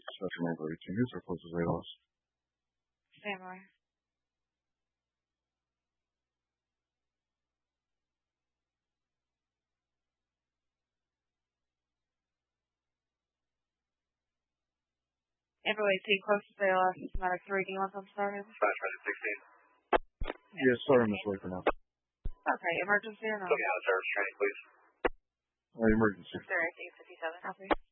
Dispatcher number 18. Who's our closest ALS? Samurai. Everly 2 closest ALS, Systematic 3, do you want them started? Dispatcher 16. Yes, sorry, Miss Laker now. Okay, emergency or no? Looking at the service training, please. Emergency. Sir, 1857. Copy.